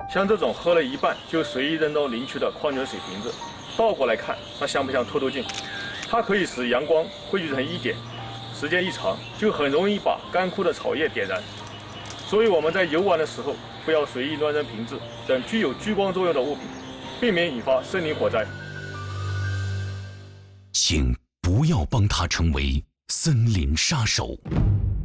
像这种喝了一半就随意扔到林区的矿泉水瓶子，倒过来看，它像不像凸透镜？它可以使阳光汇聚成一点，时间一长就很容易把干枯的草叶点燃。所以我们在游玩的时候，不要随意乱扔瓶子等具有聚光作用的物品，避免引发森林火灾。 请不要帮他成为森林杀手。